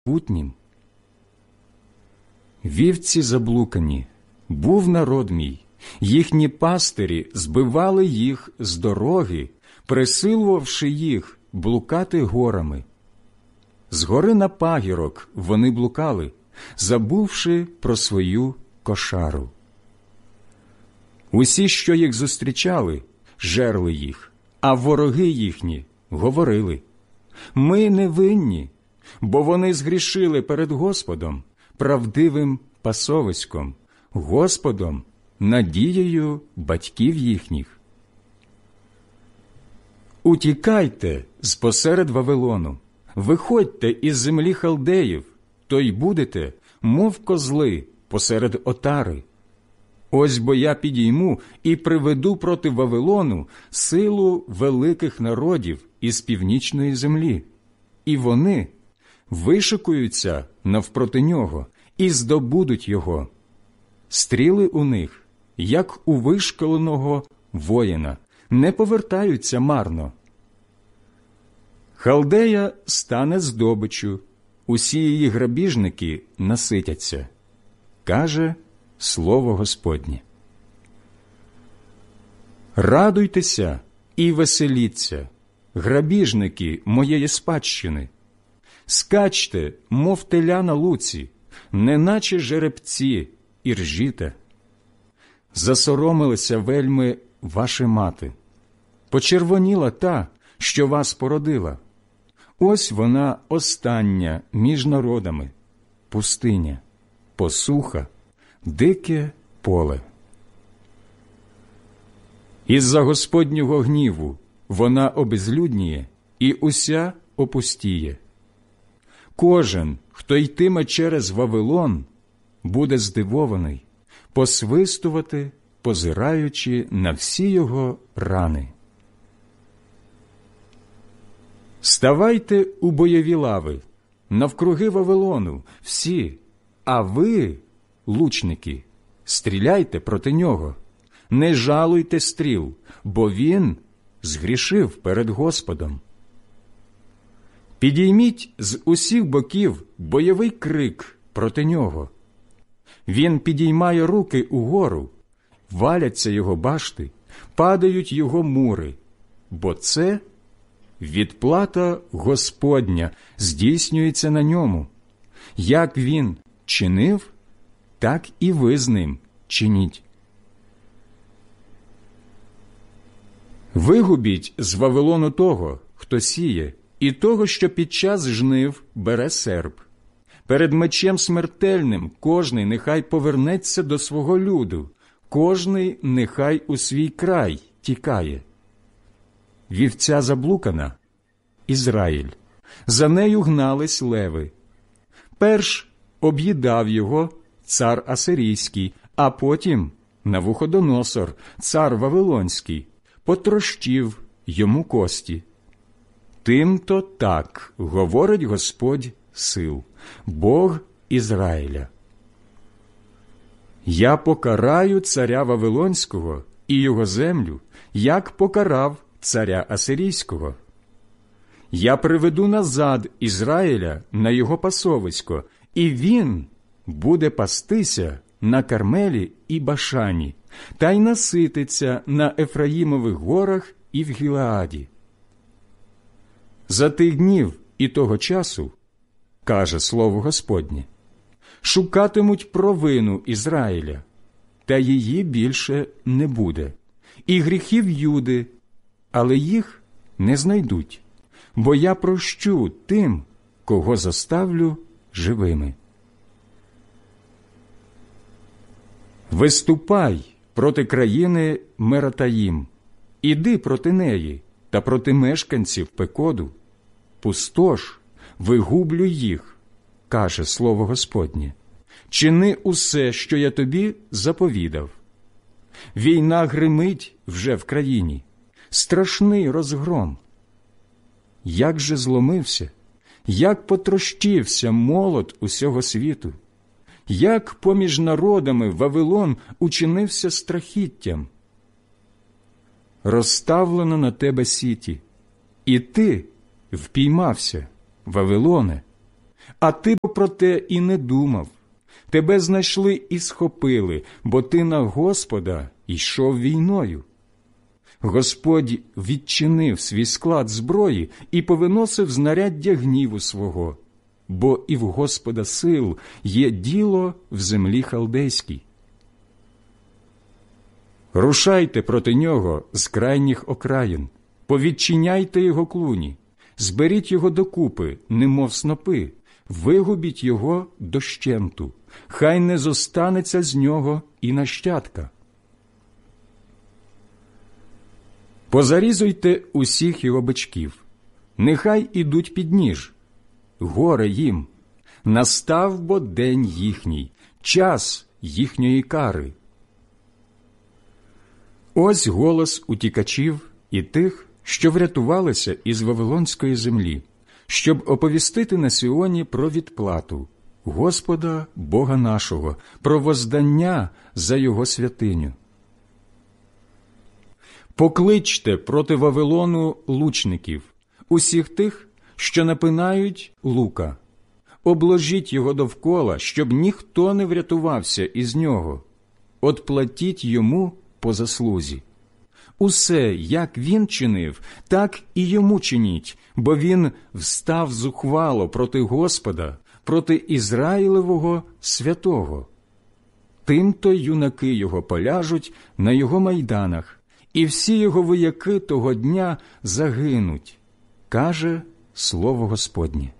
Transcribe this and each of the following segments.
майбутнім. Вівці заблукані, був народ мій, їхні пастирі збивали їх з дороги, присилувавши їх блукати горами. З гори на пагірок вони блукали, забувши про свою кошару. Усі, що їх зустрічали, жерли їх, а вороги їхні говорили: «Ми не винні, бо вони згрішили перед Господом, правдивим пасовиськом, Господом, надією батьків їхніх». Утікайте з-посеред Вавилону, виходьте із землі халдеїв, то й будете, мов козли, посеред отари. Ось бо я підійму і приведу проти Вавилону силу великих народів із північної землі, і вони вишикуються навпроти нього і здобудуть його. Стріли у них, як у вишколеного воїна, не повертаються марно. Халдея стане здобиччю, усі її грабіжники наситяться, каже слово Господнє. Радуйтеся і веселіться, грабіжники моєї спадщини. Скачте, мов теля на луці, неначе жеребці, і ржіте. Засоромилися вельми ваші мати. Почервоніла та, що вас породила. Ось вона остання між народами, пустиня, посуха, дике поле. Із-за Господнього гніву вона обезлюдніє і уся опустіє. Кожен, хто йтиме через Вавилон, буде здивований, посвистувати, позираючи на всі його рани. Ставайте у бойові лави, навкруги Вавилону, всі, а ви, лучники, стріляйте проти нього, не жалуйте стріл, бо він згрішив перед Господом. Підійміть з усіх боків бойовий крик проти нього. Він підіймає руки угору, валяться його башти, падають його мури, бо це відплата Господня здійснюється на ньому. Як він чинив, так і ви з ним чиніть. Вигубіть з Вавилону того, хто сіє, і того, що під час жнив бере серп. Перед мечем смертельним кожний нехай повернеться до свого люду, кожний нехай у свій край тікає. Вівця заблукана – Ізраїль, за нею гнались леви. Перш об'їдав його цар Асирійський, а потім Навуходоносор, цар Вавилонський, потрощив йому кості. Тим-то так говорить Господь сил, Бог Ізраїля. Я покараю царя Вавилонського і його землю, як покарав царя Асирійського. Я приведу назад Ізраїля на його пасовисько, і він буде пастися на Кармелі і Башані, та й насититься на Ефраїмових горах і в Гілеаді. За тих днів і того часу, каже слово Господнє, шукатимуть провину Ізраїля, та її більше не буде, і гріхів Юди, але їх не знайдуть, бо я прощу тим, кого заставлю живими. Виступай проти країни Мератаїм, іди проти неї та проти мешканців Пекоду. Пустош, вигублюй їх, каже слово Господнє. Чини усе, що я тобі заповідав. Війна гримить вже в країні, страшний розгром. Як же зломився, як потрощився молот усього світу, як поміж народами Вавилон учинився страхіттям. Розставлено на тебе сіті, і ти впіймався, Вавилоне, А ти б про те і не думав. Тебе знайшли і схопили, бо ти на Господа йшов війною. Господь відчинив свій склад зброї і повиносив знаряддя гніву свого, бо і в Господа сил є діло в землі халдейській. Рушайте проти нього з крайніх окраїн, повідчиняйте його клуні, зберіть його докупи, немов снопи, вигубіть його дощенту, хай не зостанеться з нього і нащадка. Позарізуйте усіх його бичків, нехай ідуть під ніж. Горе їм, настав бо день їхній, час їхньої кари. Ось голос утікачів і тих, що врятувалися із Вавилонської землі, щоб оповістити на Сіоні про відплату Господа Бога нашого, про воздання за його святиню. Покличте проти Вавилону лучників, усіх тих, що напинають лука. Обложіть його довкола, щоб ніхто не врятувався із нього. Отплатіть йому по заслузі. Усе, як він чинив, так і йому чиніть, бо він встав зухвало проти Господа, проти Ізраїлевого святого. Тим-то юнаки його поляжуть на його майданах, і всі його вояки того дня загинуть, каже слово Господнє.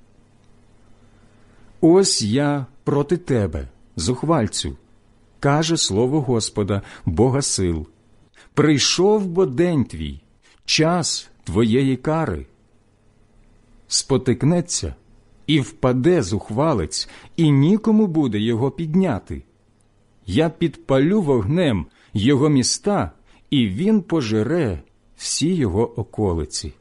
Ось я проти тебе, зухвальцю, каже слово Господа, Бога сил. Прийшов бо день твій, час твоєї кари. Спотикнеться і впаде зухвалець, і нікому буде його підняти. Я підпалю вогнем його міста, і він пожере всі його околиці.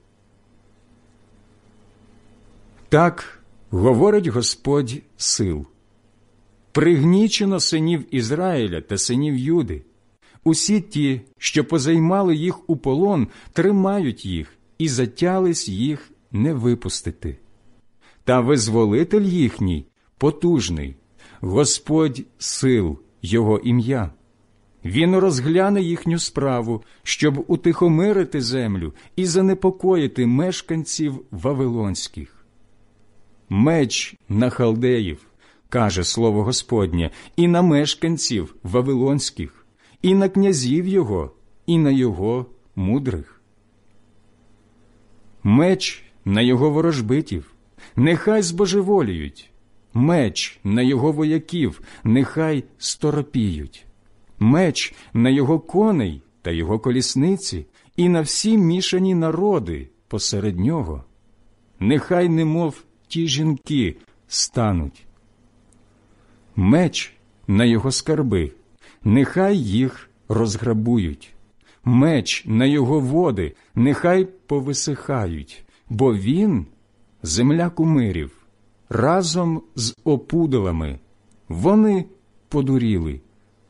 Так говорить Господь сил. Пригнічено синів Ізраїля та синів Юди. Усі ті, що позаймали їх у полон, тримають їх і затялись їх не випустити. Та визволитель їхній потужний, Господь сил, його ім'я. Він розгляне їхню справу, щоб утихомирити землю і занепокоїти мешканців вавилонських. Меч на халдеїв, каже слово Господнє, і на мешканців вавилонських, і на князів його, і на його мудрих. Меч на його ворожбитів, нехай збожеволіють, меч на його вояків, нехай сторопіють, меч на його коней та його колісниці, і на всі мішані народи посеред нього. Нехай немов ті жінки стануть. Меч на його скарби, нехай їх розграбують. Меч на його води, нехай повисихають, бо він – земля кумирів, разом з опудалами. Вони подуріли.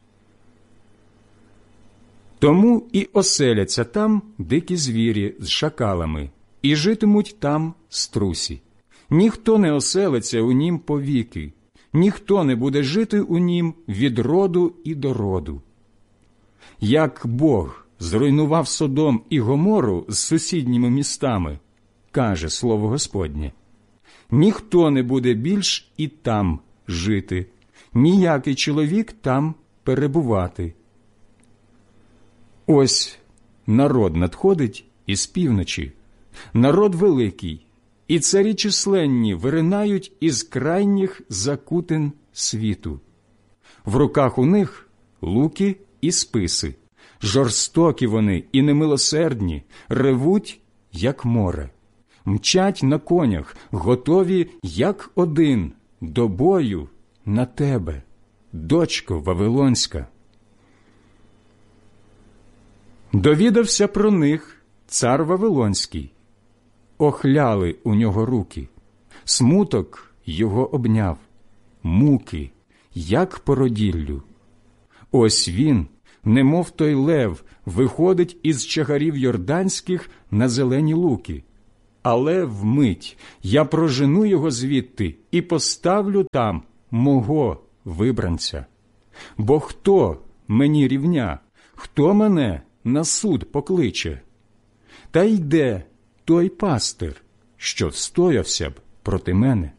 Тому і оселяться там дикі звірі з шакалами, і житимуть там струсі. Ніхто не оселиться у нім повіки, ніхто не буде жити у нім від роду і до роду. Як Бог зруйнував Содом і Гомору з сусідніми містами, каже слово Господнє, ніхто не буде більш і там жити, ніякий чоловік там перебувати. Ось народ надходить із півночі, народ великий, і царі численні виринають із крайніх закутин світу. В руках у них луки і списи, жорстокі вони і немилосердні, ревуть, як море, мчать на конях, готові, як один, до бою на тебе, дочко Вавилонська. Довідався про них цар Вавилонський. Охляли у нього руки, смуток його обняв, муки, як породіллю. Ось він, немов той лев, виходить із чагарів йорданських на зелені луки. але вмить я прожену його звідти і поставлю там мого вибранця. Бо хто мені рівня, хто мене на суд покличе? Та йде той пастир, що встоявся б проти мене.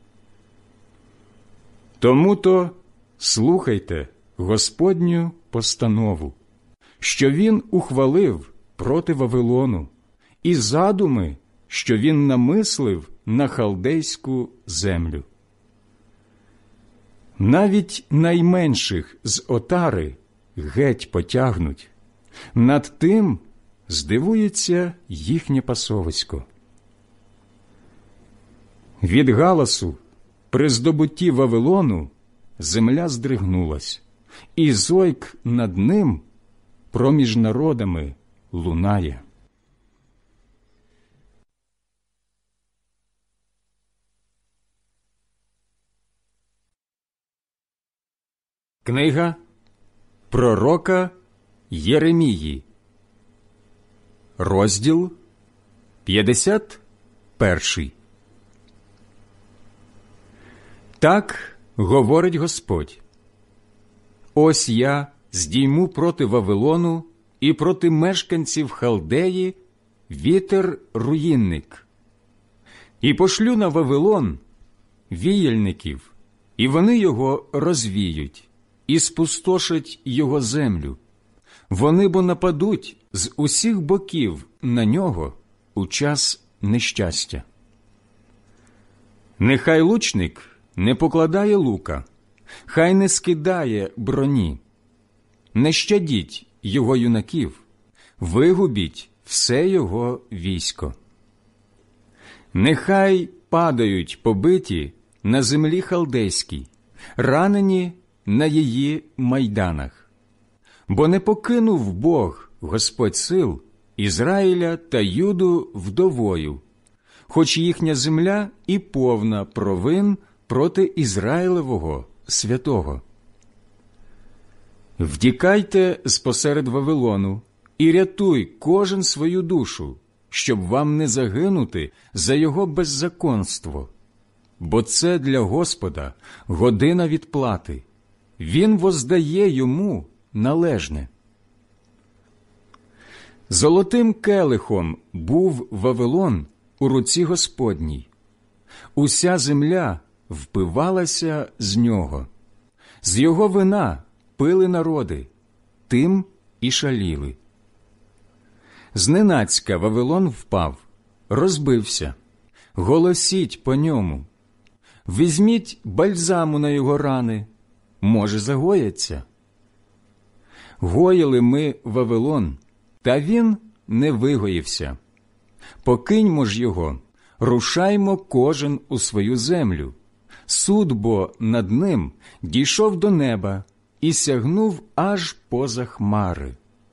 Тому-то слухайте Господню постанову, що він ухвалив проти Вавилону, і задуми, що він намислив на халдейську землю. Навіть найменших з отари геть потягнуть, над тим здивується їхнє пасовисько. Від галасу при здобутті Вавилону земля здригнулась, і зойк над ним проміж народами лунає. Книга пророка Єремії, розділ 51. Так говорить Господь: ось я здійму проти Вавилону і проти мешканців Халдеї вітер-руїнник, і пошлю на Вавилон віяльників, і вони його розвіють, і спустошать його землю. Вони бо нападуть з усіх боків на нього у час нещастя. Нехай лучник не покладає лука, хай не скидає броні. Не щадіть його юнаків, вигубіть все його військо. Нехай падають побиті на землі халдейській, ранені на її майданах. Бо не покинув Бог, Господь сил, Ізраїля та Юду вдовою, хоч їхня земля і повна провин проти Ізраїлевого святого. Втікайте спосеред Вавилону і рятуй кожен свою душу, щоб вам не загинути за його беззаконство. Бо це для Господа година відплати. Він воздає йому належне. Золотим келихом був Вавилон у руці Господній. Уся земля впивалася з нього. З його вина пили народи, тим і шаліли. Зненацька Вавилон впав, розбився. Голосіть по ньому. Візьміть бальзаму на його рани, може, загояться. Гоїли ми Вавилон, та він не вигоївся. Покиньмо ж його, рушаймо кожен у свою землю. Суд бо над ним дійшов до неба і сягнув аж поза хмари.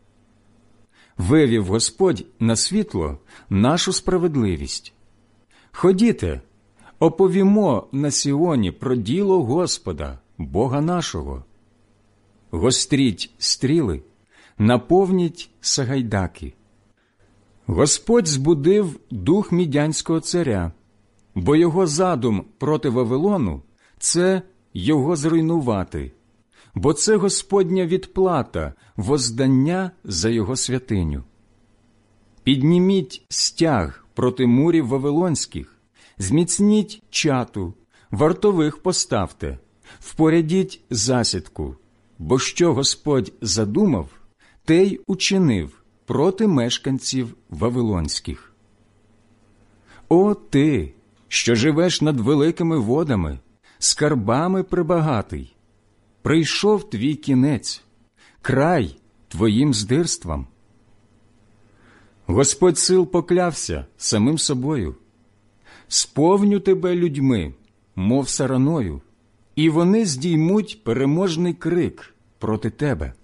Вивів Господь на світло нашу справедливість. Ходіте, оповімо на Сіоні про діло Господа, Бога нашого. Гостріть стріли, наповніть сагайдаки. Господь збудив дух мідянського царя, бо його задум проти Вавилону – це його зруйнувати, бо це Господня відплата, воздання за його святиню. Підніміть стяг проти мурів вавилонських, зміцніть чату, вартових поставте, впорядіть засідку, бо що Господь задумав, те й учинив проти мешканців вавилонських. О ти, що живеш над великими водами, скарбами прибагатий, прийшов твій кінець, край твоїм здирствам. Господь сил поклявся самим собою: сповню тебе людьми, мов сараною, і вони здіймуть переможний крик проти тебе.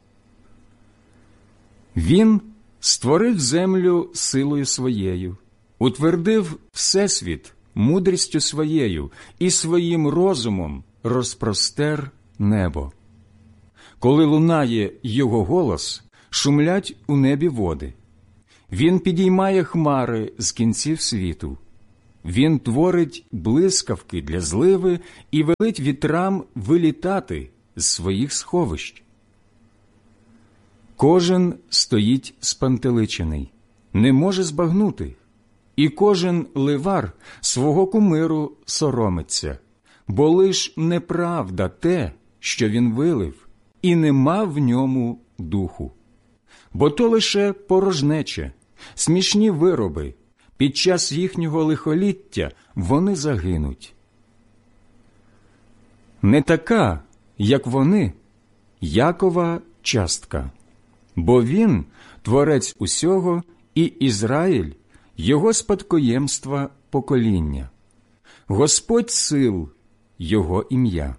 Він створив землю силою своєю, утвердив всесвіт мудрістю своєю і своїм розумом розпростер небо. Коли лунає його голос, шумлять у небі води. Він підіймає хмари з кінців світу. Він творить блискавки для зливи і велить вітрам вилітати з своїх сховищ. Кожен стоїть спантеличений, не може збагнути, і кожен ливар свого кумиру соромиться, бо лиш неправда те, що він вилив, і нема в ньому духу. Бо то лише порожнече, смішні вироби, під час їхнього лихоліття вони загинуть. Не така, як вони, Якова частка, бо він – творець усього, і Ізраїль – його спадкоємства покоління. Господь сил – його ім'я.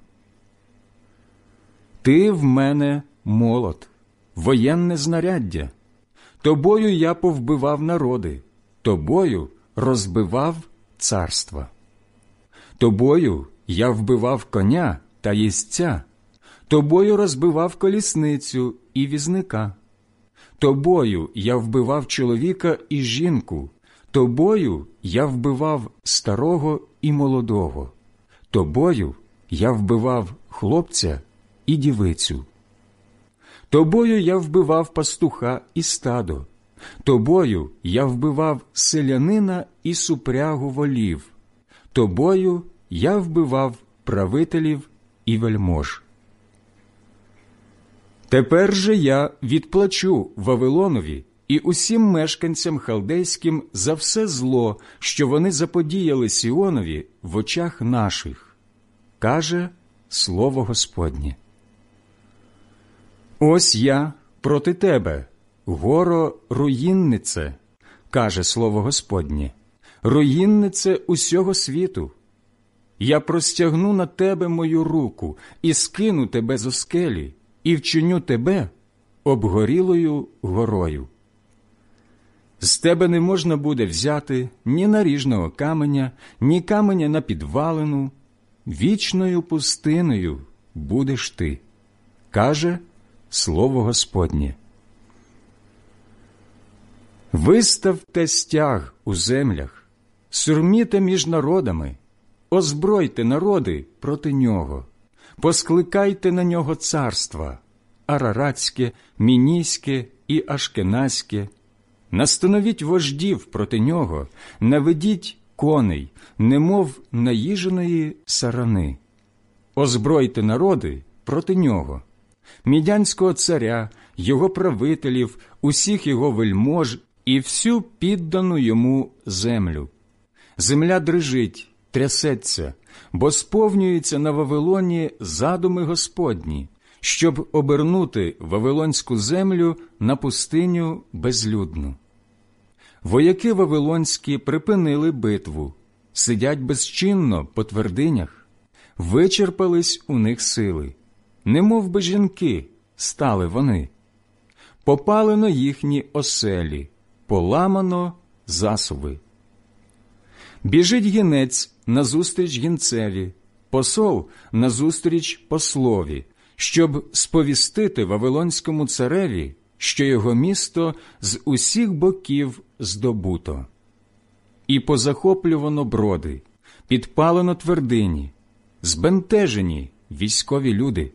Ти в мене молот, воєнне знаряддя. Тобою я повбивав народи, тобою розбивав царства. Тобою я вбивав коня та їздця, тобою розбивав колісницю і візника. Тобою я вбивав чоловіка і жінку, тобою я вбивав старого і молодого, тобою я вбивав хлопця і дівицю. Тобою я вбивав пастуха і стадо, тобою я вбивав селянина і супрягу волів, тобою я вбивав правителів і вельмож. Тепер же я відплачу Вавилонові і усім мешканцям халдейським за все зло, що вони заподіяли Сіонові в очах наших, каже слово Господнє. Ось я проти тебе, горо руїннице, каже слово Господнє, руїннице усього світу. Я простягну на тебе мою руку і скину тебе зо скелі, і вчиню тебе обгорілою горою. З тебе не можна буде взяти ні наріжного каменя, ні каменя на підвалину, вічною пустиною будеш ти, каже слово Господнє. Виставте стяг у землях, сурміте між народами, озбройте народи проти нього, поскликайте на нього царства араратське, мінійське і ашкеназьке, настановіть вождів проти нього, наведіть коней, немов наїженої сарани. Озбройте народи проти нього, мідянського царя, його правителів, усіх його вельмож і всю піддану йому землю. Земля дрижить, трясеться, бо сповнюються на Вавилоні задуми Господні, щоб обернути Вавилонську землю на пустиню безлюдну. Вояки вавилонські припинили битву, сидять безчинно по твердинях, вичерпались у них сили, немов би жінки стали вони. Попалено їхні оселі, поламано засуви. Біжить гінець назустріч гінцеві, посол назустріч послові, щоб сповістити Вавилонському цареві, що його місто з усіх боків здобуто. І позахоплювано броди, підпалено твердині, збентежені військові люди.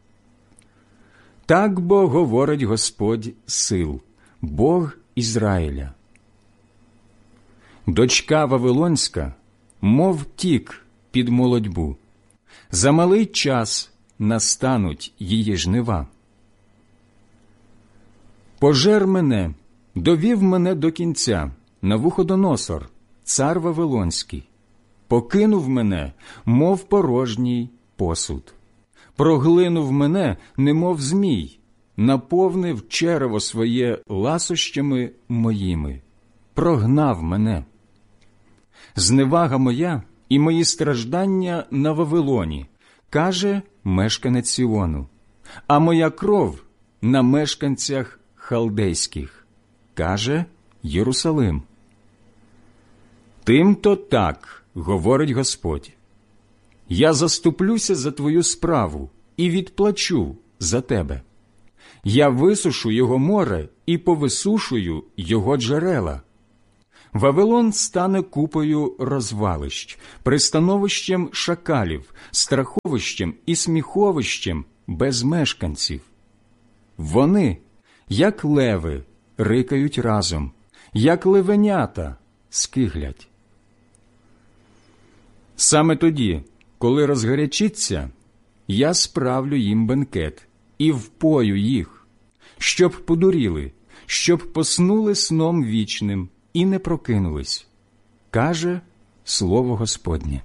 Так бо говорить Господь сил, Бог Ізраїля. Дочка Вавилонська, мов тік під молодьбу, за малий час настануть її жнива. Пожер мене, довів мене до кінця, Навуходоносор, цар Вавилонський, покинув мене, мов порожній посуд, проглинув мене, немов змій, наповнив черево своє ласощами моїми, прогнав мене. Зневага моя і мої страждання на Вавилоні, каже мешканець Сіону, а моя кров на мешканцях халдейських, каже Єрусалим. Тим-то так, говорить Господь, я заступлюся за твою справу і відплачу за тебе. Я висушу його море і повисушую його джерела. Вавилон стане купою розвалищ, пристановищем шакалів, страховищем і сміховищем без мешканців. Вони, як леви, рикають разом, як левенята скиглять. Саме тоді, коли розгарячиться, я справлю їм бенкет і впою їх, щоб подуріли, щоб поснули сном вічним і не прокинулись, каже слово Господнє.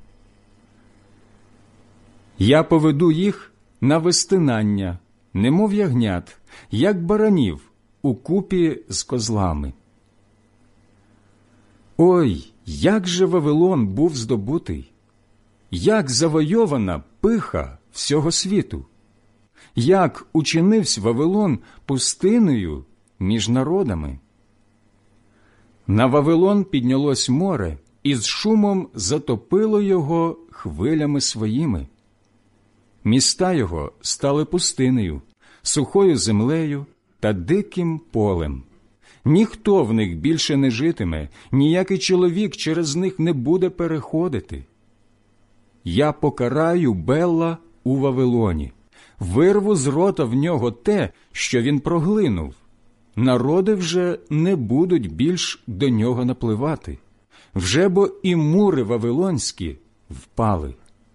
Я поведу їх на вистинання, немов ягнят, як баранів укупі з козлами. Ой, як же Вавилон був здобутий! Як завойована пиха всього світу! Як учинився Вавилон пустиною між народами! На Вавилон піднялось море, і з шумом затопило його хвилями своїми. Міста його стали пустинею, сухою землею та диким полем. Ніхто в них більше не житиме, ніякий чоловік через них не буде переходити. Я покараю Белла у Вавилоні, вирву з рота в нього те, що він проглинув. Народи вже не будуть більш до нього напливати, вже бо і мури вавилонські впали.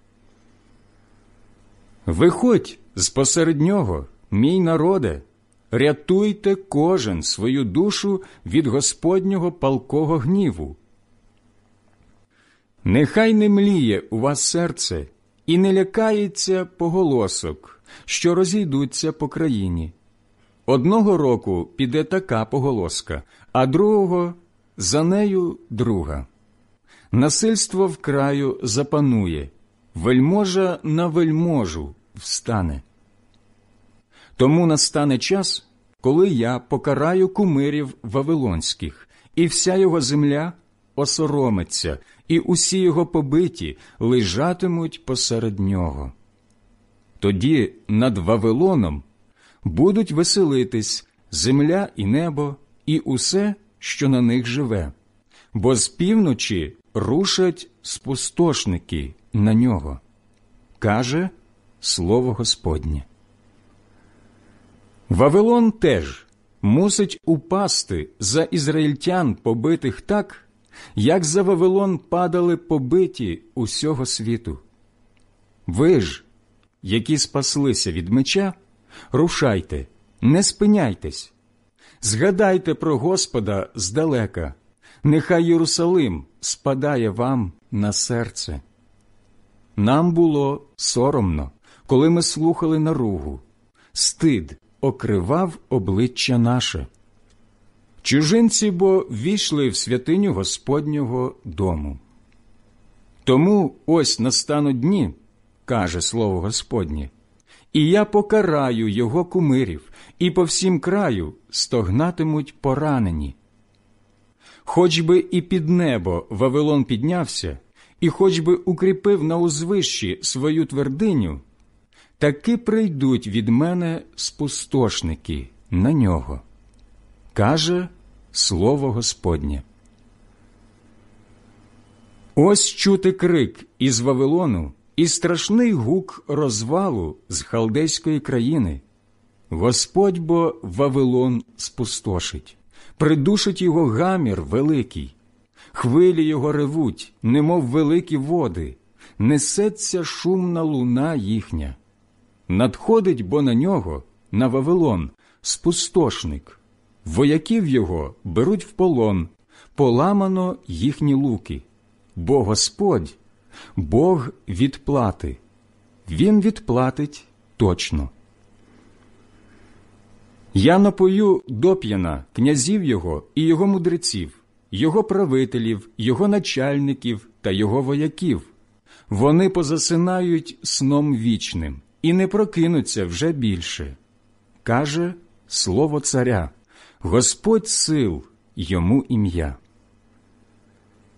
Виходь з-посеред нього, мій народе, рятуйте кожен свою душу від Господнього палкого гніву. Нехай не мліє у вас серце і не лякається поголосок, що розійдуться по країні. Одного року піде така поголоска, а другого за нею друга. Насильство в краю запанує, вельможа на вельможу встане. Тому настане час, коли я покараю кумирів вавилонських, і вся його земля осоромиться, і усі його побиті лежатимуть посеред нього. Тоді над Вавилоном будуть веселитись земля і небо, і усе, що на них живе, бо з півночі рушать спустошники на нього, каже слово Господнє. Вавилон теж мусить упасти за ізраїльтян, побитих так, як за Вавилон падали побиті усього світу. Ви ж, які спаслися від меча, рушайте, не спиняйтесь. Згадайте про Господа здалека, нехай Єрусалим спадає вам на серце. Нам було соромно, коли ми слухали наругу, стид окривав обличчя наше. Чужинці бо ввійшли в святиню Господнього дому. Тому ось настануть дні, каже слово Господнє, і я покараю його кумирів, і по всім краю стогнатимуть поранені. Хоч би і під небо Вавилон піднявся, і хоч би укріпив на узвищі свою твердиню, таки прийдуть від мене спустошники на нього, каже слово Господнє. Ось чути крик із Вавилону і страшний гук розвалу з халдейської країни. Господь бо Вавилон спустошить, придушить його гамір великий. Хвилі його ревуть, немов великі води, несеться шумна луна їхня. Надходить бо на нього, на Вавилон, спустошник. Вояків його беруть в полон, поламано їхні луки. Бо Господь – Бог відплати. Він відплатить точно. Я напою доп'яна князів його і його мудреців, його правителів, його начальників та його вояків. Вони позасинають сном вічним і не прокинуться вже більше. Каже слово царя, Господь сил, йому ім'я.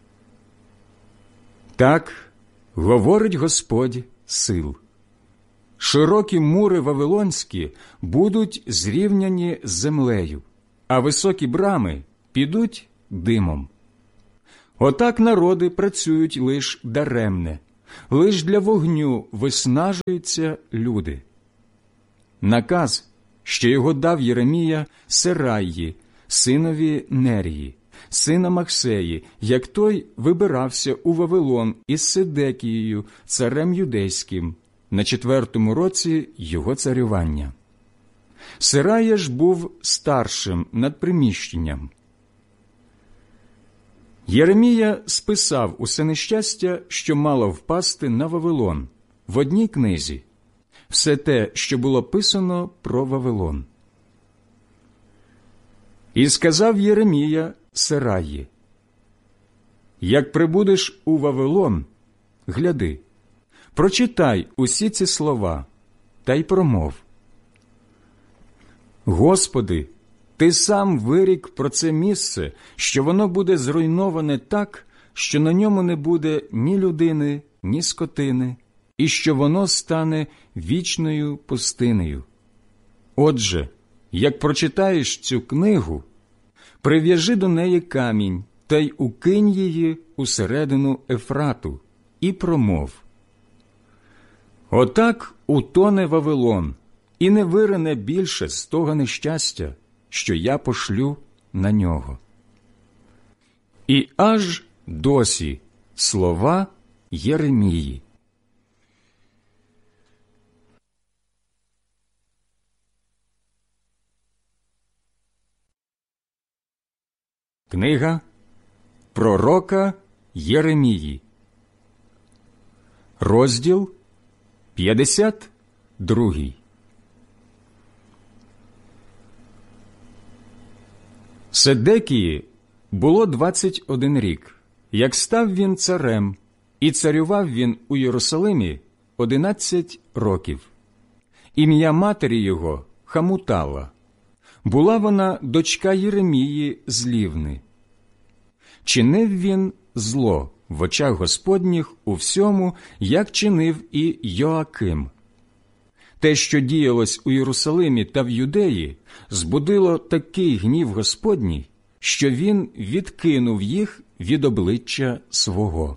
Так говорить Господь сил. Широкі мури вавилонські будуть зрівняні з землею, а високі брами підуть димом. Отак народи працюють лиш даремне, лиш для вогню виснажуються люди. Наказ, що його дав Єремія Сераї, синові Нерії, сина Махсеї, як той вибирався у Вавилон із Седекією, царем юдейським, на 4-му році його царювання. Серая ж був старшим над приміщенням. Єремія списав усе нещастя, що мало впасти на Вавилон, в одній книзі, все те, що було писано про Вавилон. І сказав Єремія Сераї: «Як прибудеш у Вавилон, гляди, прочитай усі ці слова, та й промов. Господи, Ти сам вирік про це місце, що воно буде зруйноване так, що на ньому не буде ні людини, ні скотини, і що воно стане вічною пустинею. Отже, як прочитаєш цю книгу, прив'яжи до неї камінь та й укинь її усередину Ефрату і промов. Отак утоне Вавилон, і не вирине більше з того нещастя, що я пошлю на нього». І аж досі слова Єремії. Книга пророка Єремії, розділ 52. Седекії було 21 рік, як став він царем, і царював він у Єрусалимі 11 років. Ім'я матері його Хамутала. Була вона дочка Єремії з Лівни. Чинив він зло в очах Господніх у всьому, як чинив і Йоаким. Те, що діялось у Єрусалимі та в Юдеї, збудило такий гнів Господній, що він відкинув їх від обличчя свого.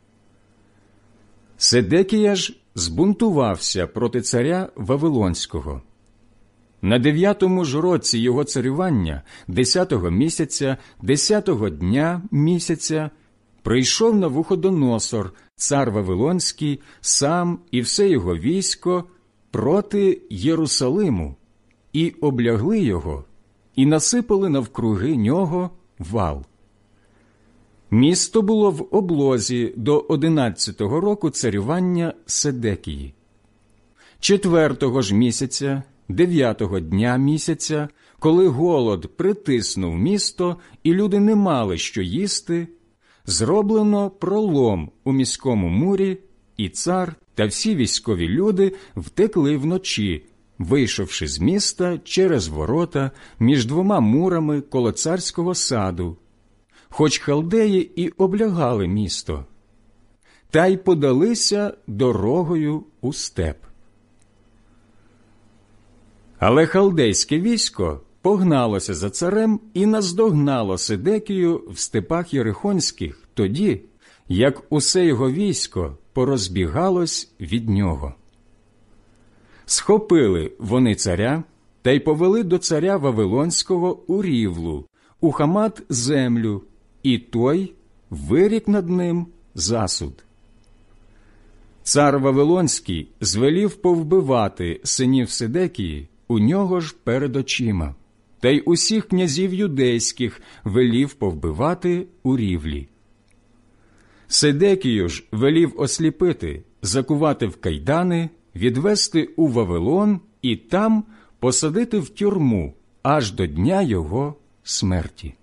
Седекія ж збунтувався проти царя Вавилонського. На 9-му ж році його царювання, 10-го місяця, 10-го дня місяця, прийшов Навуходоносор, цар Вавилонський, сам і все його військо проти Єрусалиму, і облягли його, і насипали навкруги нього вал. Місто було в облозі до 11-го року царювання Седекії. 4-го ж місяця, 9-го дня місяця, коли голод притиснув місто і люди не мали що їсти, зроблено пролом у міському мурі, і цар та всі військові люди втекли вночі, вийшовши з міста через ворота між двома мурами коло царського саду, хоч халдеї і облягали місто, та й подалися дорогою у степ. Але халдейське військо погналося за царем і наздогнало Седекію в степах Єрихонських тоді, як усе його військо порозбігалось від нього. Схопили вони царя та й повели до царя Вавилонського у Рівлу, у Хамат землю, і той вирік над ним засуд. Цар Вавилонський звелів повбивати синів Седекії у нього ж перед очима, та й усіх князів юдейських велів повбивати у Рівлі. Седекію ж велів осліпити, закувати в кайдани, відвести у Вавилон і там посадити в тюрму аж до дня його смерті.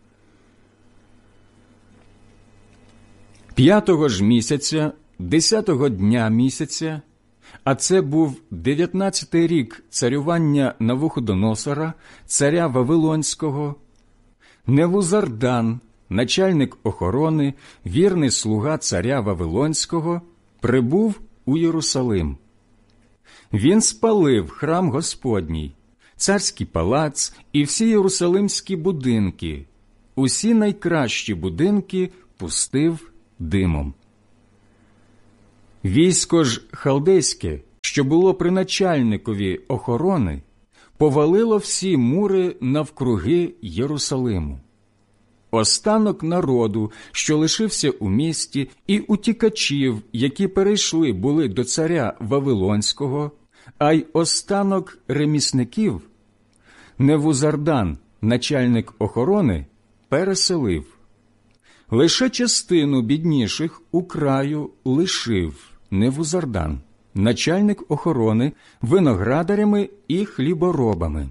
5-го ж місяця, 10-го дня місяця, а це був 19-й рік царювання Навуходоносора, царя Вавилонського, Невузардан, начальник охорони, вірний слуга царя Вавилонського, прибув у Єрусалим. Він спалив храм Господній, царський палац і всі єрусалимські будинки, усі найкращі будинки пустив димом. Військо ж халдейське, що було при начальникові охорони, повалило всі мури навкруги Єрусалиму. Останок народу, що лишився у місті, і утікачів, які перейшли були до царя Вавилонського, а й останок ремісників, Невузардан, начальник охорони, переселив. Лише частину бідніших у краю лишив Невузардан, начальник охорони, виноградарями і хліборобами.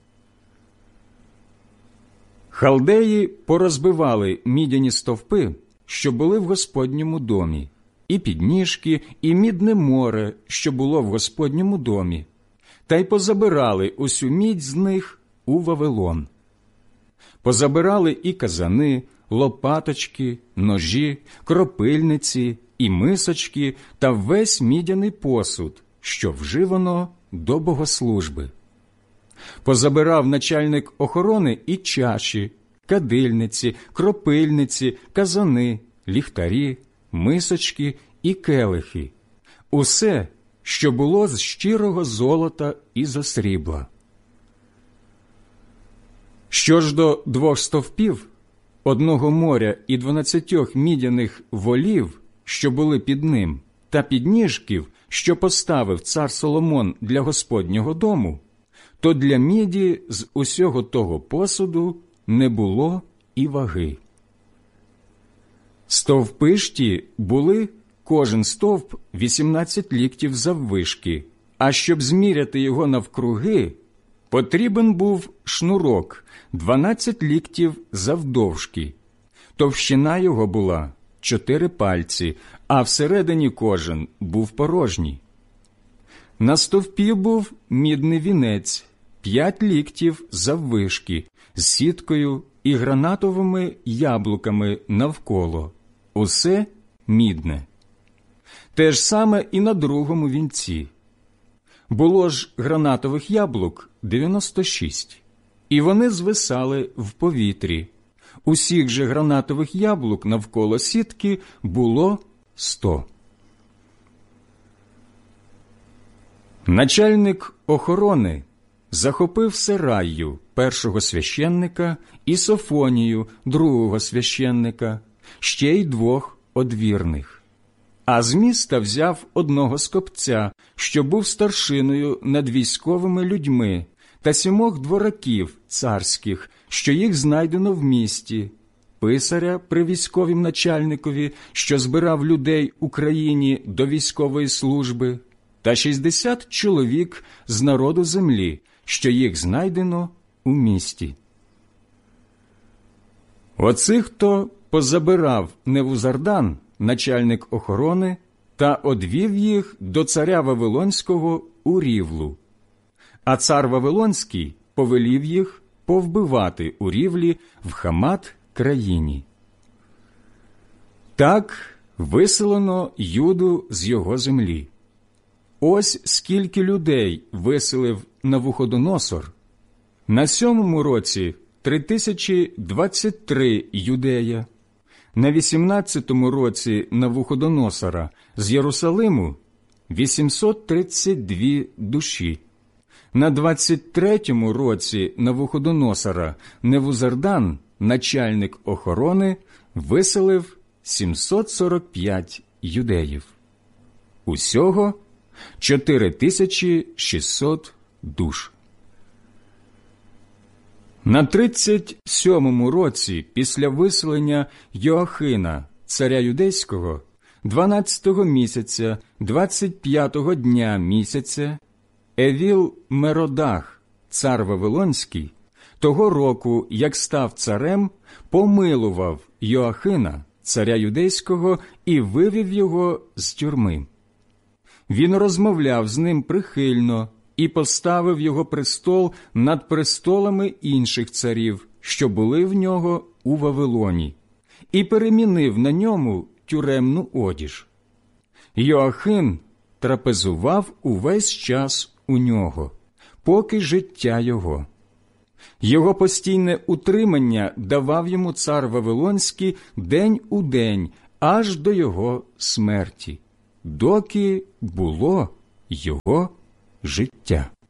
Халдеї порозбивали мідяні стовпи, що були в Господньому домі, і підніжки, і мідне море, що було в Господньому домі, та й позабирали усю мідь з них у Вавилон. Позабирали і казани, лопаточки, ножі, кропильниці, і мисочки та весь мідяний посуд, що вживано до богослужби. Позабирав начальник охорони і чаші, кадильниці, кропильниці, казани, ліхтарі, мисочки і келихи, усе, що було з щирого золота і зо срібла. Що ж до 2 стовпів, 1 моря і 12 мідяних волів, що були під ним, та підніжків, що поставив цар Соломон для Господнього дому, то для міді з усього того посуду не було і ваги. Стовпи ж ті були кожен стовп 18 ліктів заввишки, а щоб зміряти його навкруги, потрібен був шнурок 12 ліктів завдовжки. Товщина його була 4 пальці, а всередині кожен був порожній. На стовпі був мідний вінець 5 ліктів заввишки, з сіткою і гранатовими яблуками навколо. Усе мідне. Те ж саме і на другому вінці. Було ж гранатових яблук 96, і вони звисали в повітрі. Усіх же гранатових яблук навколо сітки було 100. Начальник охорони захопив Сераю, першого священника, і Софонію, другого священника, ще й 2 одвірних. А з міста взяв 1 скопця, що був старшиною над військовими людьми, та 7 двораків царських, що їх знайдено в місті, писаря при військовім начальникові, що збирав людей Україні до військової служби, та 60 чоловік з народу землі, що їх знайдено у місті. Оцих то позабирав Невузардан, начальник охорони, та одвів їх до царя Вавилонського у Рівлу. А цар Вавилонський повелів їх повбивати у Рівлі в Хамат країні. Так виселено Юду з його землі. Ось скільки людей виселив Навуходоносор. На 7-му році 3023 юдея, на 18-му році Навуходоносора з Єрусалиму 832 душі, на 23-му році Навуходоносора Невузардан, начальник охорони, виселив 745 юдеїв. Усього 4600 душ. На 37-му році після виселення Йоахина, царя юдейського, 12-го місяця, 25-го дня місяця, Евіл-Меродах, цар Вавилонський, того року, як став царем, помилував Йоахина, царя юдейського, і вивів його з тюрми. Він розмовляв з ним прихильно і поставив його престол над престолами інших царів, що були в нього у Вавилоні, і перемінив на ньому тюремну одіж. Йоахин трапезував увесь час у нього, поки життя його. Його постійне утримання давав йому цар Вавилонський день у день, аж до його смерті, доки було його життя.